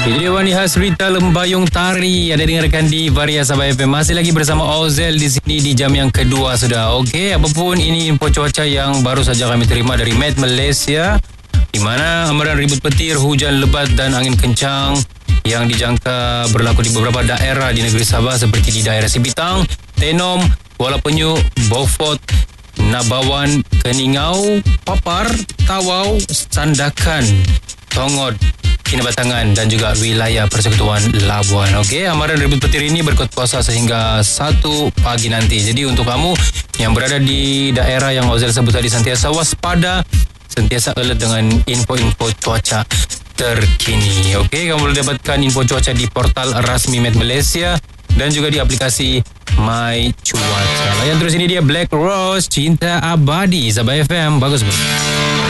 Itu dia Wani Hasrita Lembayung Tari. Ada dengarkan di Varia Sabah FM. Masih lagi bersama Ozel di sini di jam yang kedua sudah. Okey, apapun ini info cuaca yang baru saja kami terima dari Met Malaysia, di mana amaran ribut petir, hujan lebat dan angin kencang yang dijangka berlaku di beberapa daerah di negeri Sabah seperti di daerah Sibitang, Tenom, Kuala Penyu, Beaufort, Nabawan, Keningau, Papar, Tawau, Sandakan, Tongod, Kinabatangan dan juga wilayah Persekutuan Labuan. Okey, amaran ribut petir ini berkuat kuasa sehingga 1 pagi nanti. Jadi untuk kamu yang berada di daerah yang Ozel sebut tadi, sentiasa waspada, sentiasa alert dengan info-info cuaca terkini. Okey, kamu boleh dapatkan info cuaca di portal rasmi Met Malaysia dan juga di aplikasi My Cuaca. Layan terus, ini dia Black Rose, Cinta Abadi, Sabah FM. Bagus, bro.